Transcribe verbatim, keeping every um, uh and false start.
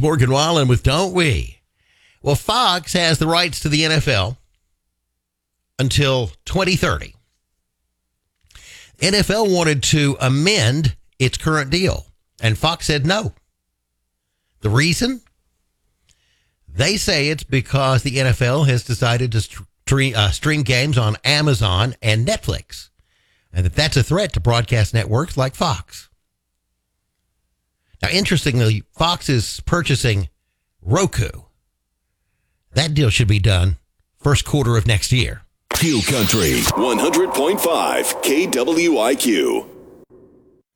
Morgan Wallen with Don't We? Well, Fox has the rights to the N F L until twenty thirty. N F L wanted to amend its current deal, and Fox said no. The reason? They say it's because the N F L has decided to stream, uh, stream games on Amazon and Netflix, and that that's a threat to broadcast networks like Fox. Now, interestingly, Fox is purchasing Roku. That deal should be done first quarter of next year. Q Country, one hundred point five K W I Q.